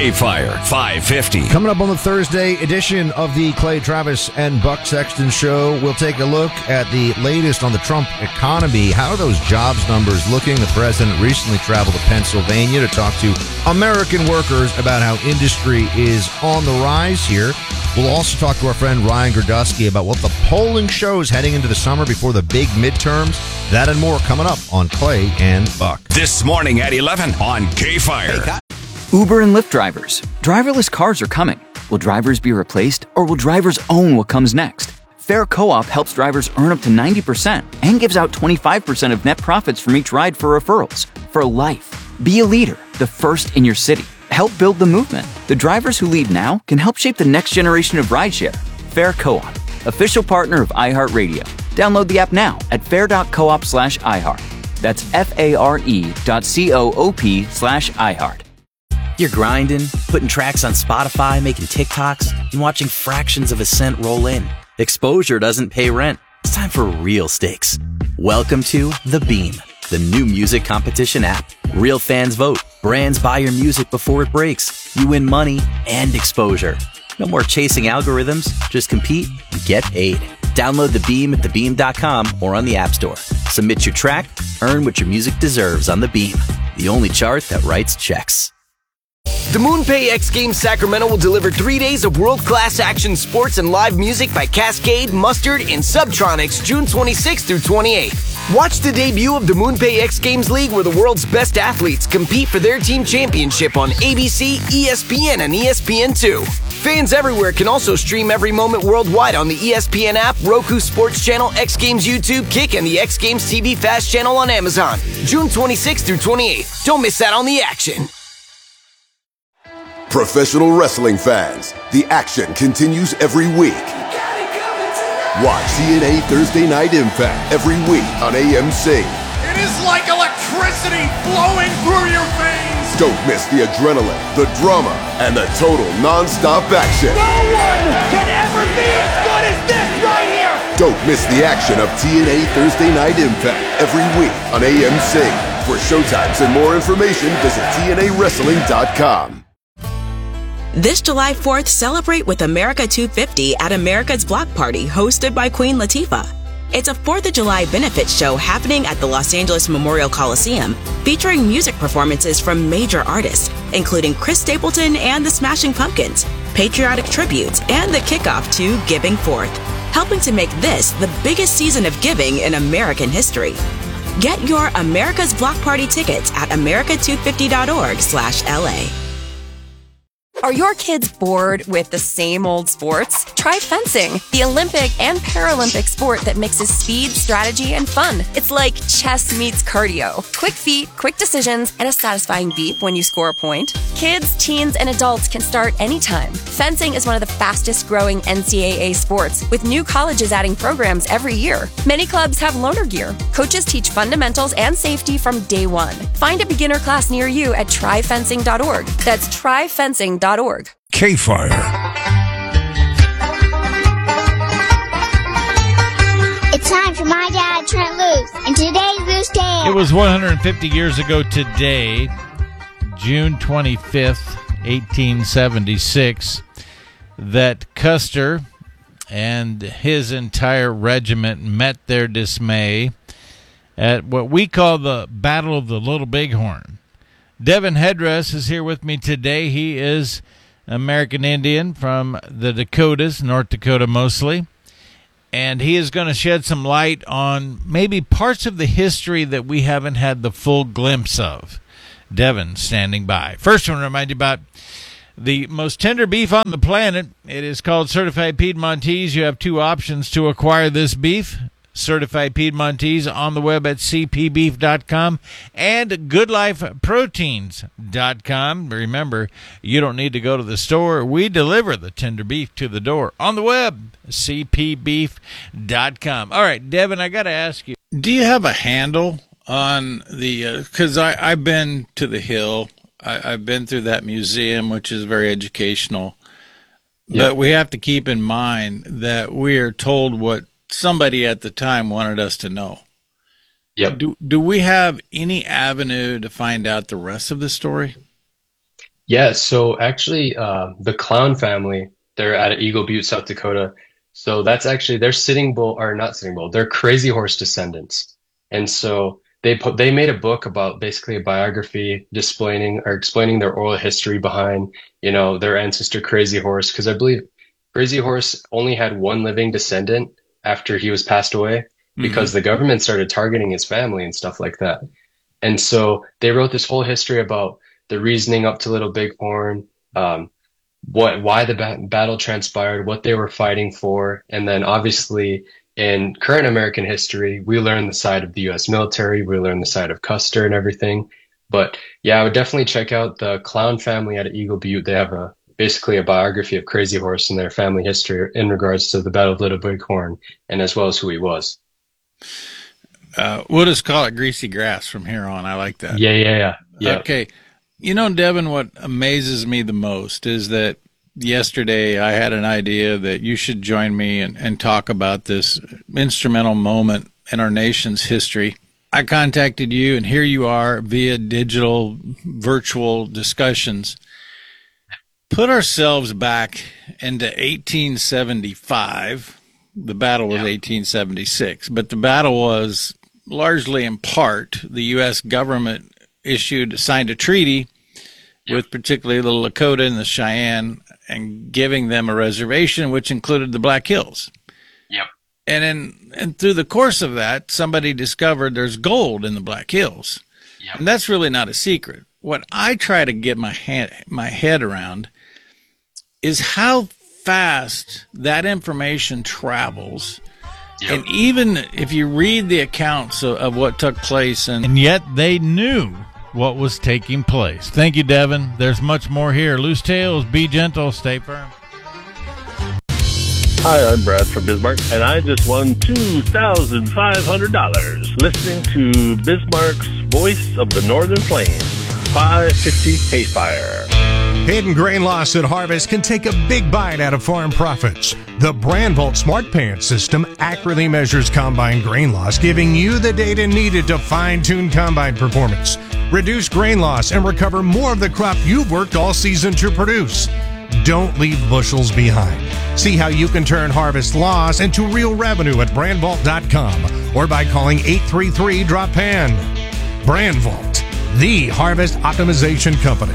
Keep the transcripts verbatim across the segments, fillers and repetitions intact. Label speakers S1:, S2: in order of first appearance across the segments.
S1: K-Fire five fifty.
S2: Coming up on the Thursday edition of the Clay Travis and Buck Sexton Show, we'll take a look at the latest on the Trump economy. How are those jobs numbers looking? The president recently traveled to Pennsylvania to talk to American workers about how industry is on the rise here. We'll also talk to our friend Ryan Gerdusky about what the polling shows heading into the summer before the big midterms. That and more coming up on Clay and Buck.
S1: This morning at eleven on K-Fire.
S3: Uber and Lyft drivers. Driverless cars are coming. Will drivers be replaced, or will drivers own what comes next? Fair Co-op helps drivers earn up to ninety percent and gives out twenty-five percent of net profits from each ride for referrals. For life. Be a leader, the first in your city. Help build the movement. The drivers who lead now can help shape the next generation of rideshare. Fair Co-op, official partner of iHeartRadio. Download the app now at fair.coop slash iHeart. That's F-A-R-E dot C-O-O-P slash iHeart.
S4: You're grinding, putting tracks on Spotify, making TikToks, and watching fractions of a cent roll in. Exposure doesn't pay rent. It's time for real stakes. Welcome to The Beam, the new music competition app. Real fans vote. Brands buy your music before it breaks. You win money and exposure. No more chasing algorithms. Just compete and get paid. Download The Beam at the beam dot com or on the App Store. Submit your track. Earn what your music deserves on The Beam, the only chart that writes checks.
S5: The MoonPay X Games Sacramento will deliver three days of world-class action sports and live music by Cascade, Mustard, and Subtronics June twenty-sixth through twenty-eighth. Watch the debut of the MoonPay X Games League, where the world's best athletes compete for their team championship on A B C, E S P N, and E S P N two. Fans everywhere can also stream every moment worldwide on the E S P N app, Roku Sports Channel, X Games YouTube, Kick, and the X Games T V Fast Channel on Amazon. June twenty-sixth through twenty-eighth. Don't miss out on the action.
S6: Professional wrestling fans, the action continues every week. Watch T N A Thursday Night Impact every week on A M C.
S7: It is like electricity flowing through your veins.
S6: Don't miss the adrenaline, the drama, and the total non-stop action.
S7: No one can ever be as good as this right here.
S6: Don't miss the action of T N A Thursday Night Impact every week on A M C. For showtimes and more information, visit T N A wrestling dot com.
S8: This July fourth, celebrate with America two fifty at America's Block Party, hosted by Queen Latifah. It's a fourth of July benefit show happening at the Los Angeles Memorial Coliseum, featuring music performances from major artists, including Chris Stapleton and the Smashing Pumpkins, patriotic tributes, and the kickoff to Giving Forth, helping to make this the biggest season of giving in American history. Get your America's Block Party tickets at america two fifty dot org slash L A.
S9: Are your kids bored with the same old sports? Try fencing, the Olympic and Paralympic sport that mixes speed, strategy, and fun. It's like chess meets cardio. Quick feet, quick decisions, and a satisfying beep when you score a point. Kids, teens, and adults can start anytime. Fencing is one of the fastest growing N C double A sports, with new colleges adding programs every year. Many clubs have loaner gear. Coaches teach fundamentals and safety from day one. Find a beginner class near you at try fencing dot org. That's try fencing dot org.
S1: K-Fire.
S10: It's time for My Dad, Trent Loos, and today's Loose Tale.
S11: It was one hundred fifty years ago today, June twenty-fifth, eighteen seventy-six, that Custer and his entire regiment met their dismay at what we call the Battle of the Little Bighorn. Devin Headress is here with me today. He is American Indian from the Dakotas, North Dakota mostly, and he is going to shed some light on maybe parts of the history that we haven't had the full glimpse of. Devin standing by. First, I want to remind you about the most tender beef on the planet. It is called Certified Piedmontese. You have two options to acquire this beef. Certified Piedmontese on the web at c p beef dot com and good life proteins dot com. Remember, you don't need to go to the store. We deliver the tender beef to the door on the web, c p beef dot com. All right, Devin, I got to ask you, do you have a handle on the, because uh, I've been to the Hill. I, I've been through that museum, which is very educational. Yep. But we have to keep in mind that we are told what somebody at the time wanted us to know.
S12: Yep.
S11: Do do we have any avenue to find out the rest of the story?
S12: Yeah, so actually, uh, the Clown family, they're out of Eagle Butte, South Dakota. So that's actually their Sitting Bull, or not Sitting Bull, they're Crazy Horse descendants. And so they put they made a book about basically a biography displaying or explaining their oral history behind, you know, their ancestor Crazy Horse, because I believe Crazy Horse only had one living descendant after he was passed away because mm-hmm. the government started targeting his family and stuff like that. And so they wrote this whole history about the reasoning up to Little Bighorn, um, what, why the ba- battle transpired, what they were fighting for. And then obviously in current American history, we learn the side of the U S military, we learn the side of Custer and everything. But yeah, I would definitely check out the Clown family out of Eagle Butte. They have a basically a biography of Crazy Horse and their family history in regards to the Battle of Little Bighorn and as well as who he was.
S11: Uh, we'll just call it greasy grass from here on. I like that.
S12: Yeah, yeah, yeah. yeah.
S11: Okay. You know, Devin, what amazes me the most is that yesterday I had an idea that you should join me and, and talk about this instrumental moment in our nation's history. I contacted you, and here you are via digital virtual discussions. Put ourselves back into eighteen seventy-five. The battle was yeah. eighteen seventy-six, but the battle was largely in part the U S government issued, signed a treaty yep. with particularly the Lakota and the Cheyenne and giving them a reservation, which included the Black Hills.
S12: Yep.
S11: And in, and through the course of that, somebody discovered there's gold in the Black Hills. Yep. And that's really not a secret. What I try to get my hand, my head around is how fast that information travels. Yep. And even if you read the accounts of, of what took place, and, and yet they knew what was taking place. Thank you, Devin. There's much more here. Loose tales, be gentle, stay firm.
S13: Hi, I'm Brad from Bismarck, and I just won two thousand five hundred dollars listening to Bismarck's Voice of the Northern Plains, five fifty Hayfire.
S14: Hidden grain loss at harvest can take a big bite out of farm profits. The Brandvolt Smart Pan system accurately measures combine grain loss, giving you the data needed to fine-tune combine performance, reduce grain loss, and recover more of the crop you've worked all season to produce. Don't leave bushels behind. See how you can turn harvest loss into real revenue at brandvault dot com or by calling eight three three, drop pan. Brandvault, the harvest optimization company.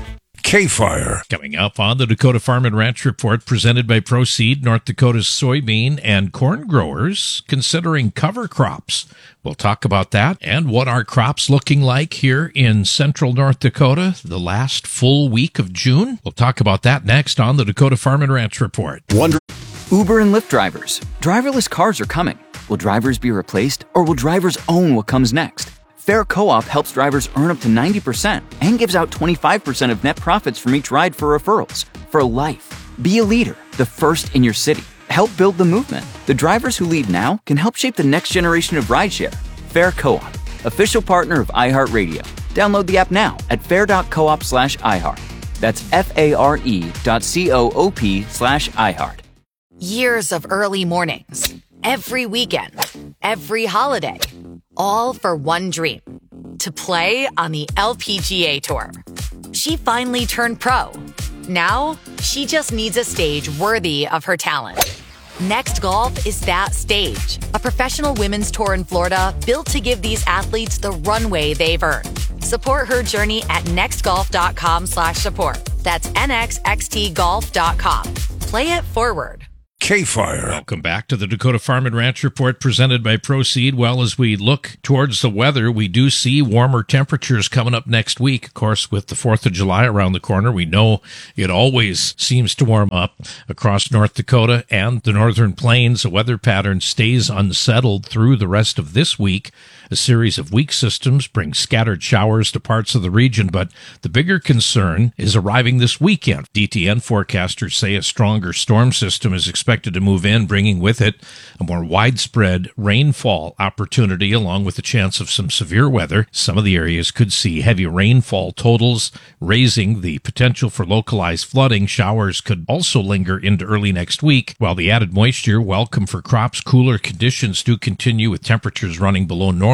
S1: K-Fire.
S15: Coming up on the Dakota Farm and Ranch Report presented by Proseed, North Dakota's soybean and corn growers considering cover crops. We'll talk about that and what our crops looking like here in central North Dakota the last full week of June. We'll talk about that next on the Dakota Farm and Ranch Report.
S3: Wonder- Uber and Lyft drivers. Driverless cars are coming. Will drivers be replaced, or will drivers own what comes next? Fair Co-op helps drivers earn up to ninety percent and gives out twenty-five percent of net profits from each ride for referrals. For life. Be a leader, the first in your city. Help build the movement. The drivers who lead now can help shape the next generation of rideshare. Fair Co-op, official partner of iHeartRadio. Download the app now at fair.coop slash iHeart. That's F-A-R-E dot C-O-O-P slash iHeart.
S16: Years of early mornings, every weekend, every holiday, all for one dream, to play on the L P G A Tour. She finally turned pro. Now, she just needs a stage worthy of her talent. Next Golf is that stage, a professional women's tour in Florida built to give these athletes the runway they've earned. Support her journey at nextgolf.com slash support. That's N X X T golf dot com. Play it forward.
S1: K-Fire.
S15: Welcome back to the Dakota Farm and Ranch Report presented by Proseed. Well, as we look towards the weather, we do see warmer temperatures coming up next week. Of course, with the fourth of July around the corner, we know it always seems to warm up across North Dakota and the Northern Plains. The weather pattern stays unsettled through the rest of this week. A series of weak systems bring scattered showers to parts of the region, but the bigger concern is arriving this weekend. D T N forecasters say a stronger storm system is expected to move in, bringing with it a more widespread rainfall opportunity, along with a chance of some severe weather. Some of the areas could see heavy rainfall totals, raising the potential for localized flooding. Showers could also linger into early next week. While the added moisture, welcome for crops, cooler conditions do continue with temperatures running below normal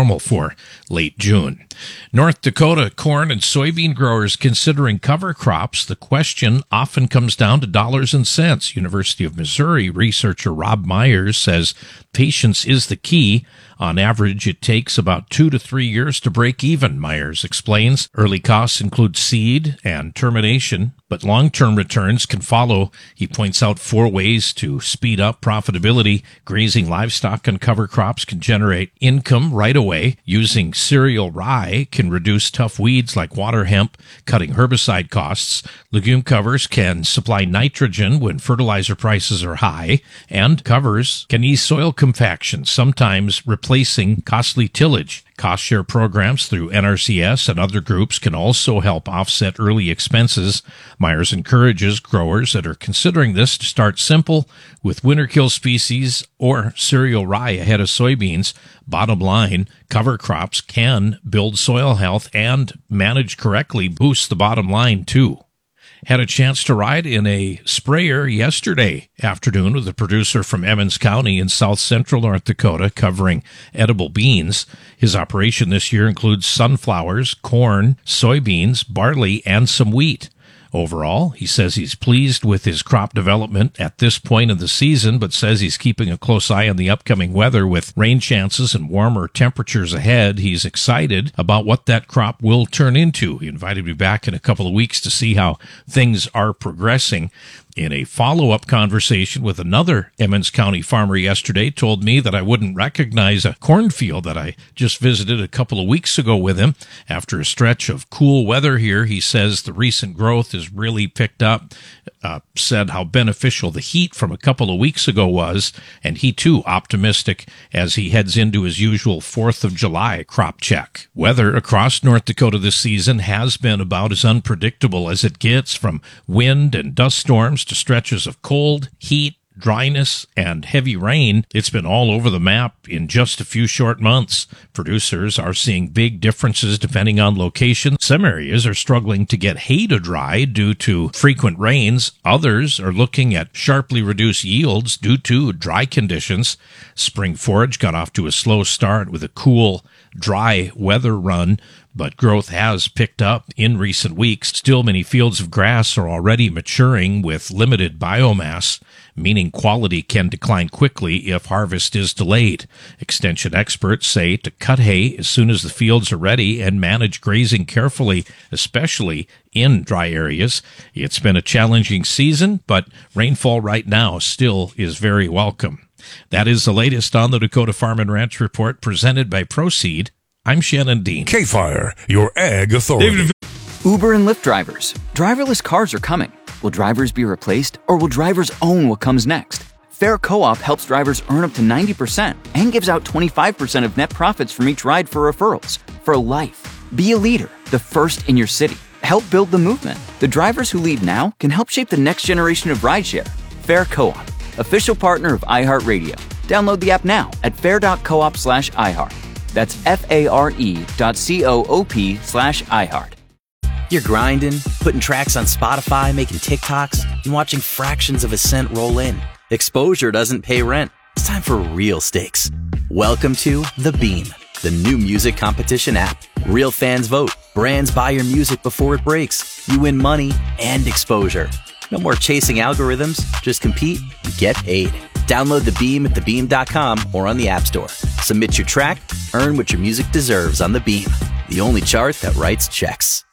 S15: normal for late June. North Dakota corn and soybean growers considering cover crops. The question often comes down to dollars and cents. University of Missouri researcher Rob Myers says patience is the key. On average, it takes about two to three years to break even, Myers explains. Early costs include seed and termination, but long-term returns can follow. He points out four ways to speed up profitability. Grazing livestock on cover crops can generate income right away. Using cereal rye can reduce tough weeds like water hemp, cutting herbicide costs. Legume covers can supply nitrogen when fertilizer prices are high, and covers can ease soil compaction, sometimes replacing costly tillage. Cost share programs through N R C S and other groups can also help offset early expenses. Myers encourages growers that are considering this to start simple with winter kill species or cereal rye ahead of soybeans. Bottom line, cover crops can build soil health and, managed correctly, boost the bottom line too. Had a chance to ride in a sprayer yesterday afternoon with a producer from Emmons County in south central North Dakota covering edible beans. His operation this year includes sunflowers, corn, soybeans, barley, and some wheat. Overall, he says he's pleased with his crop development at this point in the season, but says he's keeping a close eye on the upcoming weather with rain chances and warmer temperatures ahead. He's excited about what that crop will turn into. He invited me back in a couple of weeks to see how things are progressing. In a follow-up conversation with another Emmons County farmer yesterday, told me that I wouldn't recognize a cornfield that I just visited a couple of weeks ago with him. After a stretch of cool weather here, he says the recent growth has really picked up, uh, said how beneficial the heat from a couple of weeks ago was, and he too optimistic as he heads into his usual fourth of July crop check. Weather across North Dakota this season has been about as unpredictable as it gets, from wind and dust storms to stretches of cold, heat, dryness, and heavy rain. It's been all over the map in just a few short months. Producers are seeing big differences depending on location. Some areas are struggling to get hay to dry due to frequent rains. Others are looking at sharply reduced yields due to dry conditions. Spring forage got off to a slow start with a cool, dry weather run, but growth has picked up in recent weeks. Still, many fields of grass are already maturing with limited biomass, meaning quality can decline quickly if harvest is delayed. Extension experts say to cut hay as soon as the fields are ready and manage grazing carefully, especially in dry areas. It's been a challenging season, but rainfall right now still is very welcome. That is the latest on the Dakota Farm and Ranch Report presented by Proseed. I'm Shannon Dean.
S1: K-Fire, your ag authority.
S3: Uber and Lyft drivers. Driverless cars are coming. Will drivers be replaced, or will drivers own what comes next? Fair Co-op helps drivers earn up to ninety percent and gives out twenty-five percent of net profits from each ride for referrals. For life. Be a leader, the first in your city. Help build the movement. The drivers who lead now can help shape the next generation of rideshare. Fair Co-op, official partner of iHeartRadio. Download the app now at fair.coop slash iHeart. That's F-A-R-E dot C-O-O-P slash iHeart.
S4: You're grinding, putting tracks on Spotify, making TikToks, and watching fractions of a cent roll in. Exposure doesn't pay rent. It's time for real stakes. Welcome to The Beam, the new music competition app. Real fans vote. Brands buy your music before it breaks. You win money and exposure. No more chasing algorithms. Just compete and get paid. Download The Beam at the beam dot com or on the App Store. Submit your track, earn what your music deserves on The Beam, the only chart that writes checks.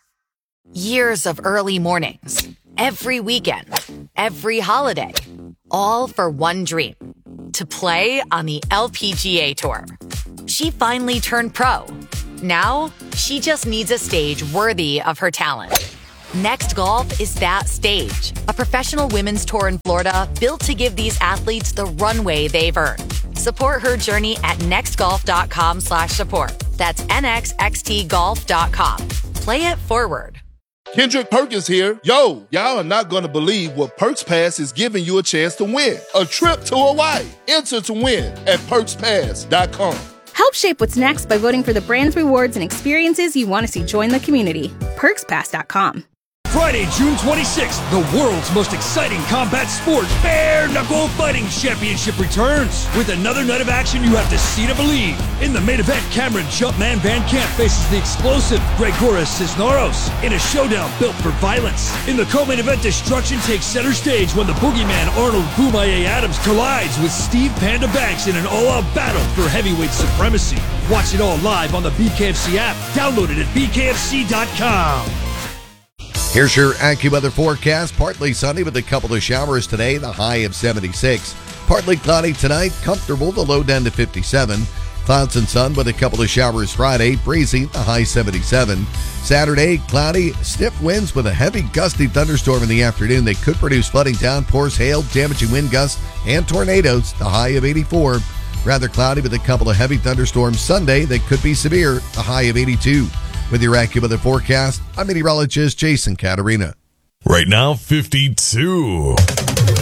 S16: Years of early mornings, every weekend, every holiday, all for one dream, to play on the L P G A Tour. She finally turned pro. Now, she just needs a stage worthy of her talent. Next Golf is that stage, a professional women's tour in Florida built to give these athletes the runway they've earned. Support her journey at nextgolf.com slash support. That's N X X T golf dot com. Play it forward.
S17: Kendrick Perkins here. Yo, y'all are not going to believe what Perks Pass is giving you a chance to win. A trip to Hawaii. Enter to win at perks pass dot com.
S18: Help shape what's next by voting for the brands, rewards, and experiences you want to see join the community. perks pass dot com. Friday, June twenty-sixth, the world's most exciting combat sport, Bare Knuckle Fighting Championship returns. With another night of action you have to see to believe. In the main event, Cameron Jumpman Van Camp faces the explosive Gregoras Cisneros in a showdown built for violence. In the co-main event, destruction takes center stage when the boogeyman Arnold Boomaye Adams collides with Steve Panda Banks in an all-out battle for heavyweight supremacy. Watch it all live on the B K F C app. Download it at B K F C dot com.
S2: Here's your AccuWeather forecast. Partly sunny with a couple of showers today, the high of seventy-six. Partly cloudy tonight, comfortable, the low down to fifty-seven. Clouds and sun with a couple of showers Friday, breezy, the high seventy-seven. Saturday, cloudy, stiff winds with a heavy gusty thunderstorm in the afternoon. They could produce flooding downpours, hail, damaging wind gusts, and tornadoes, the high of eighty-four. Rather cloudy with a couple of heavy thunderstorms Sunday. They could be severe, the high of eighty-two. With your AccuWeather forecast, I'm meteorologist Jason Caterina.
S1: Right now, fifty-two.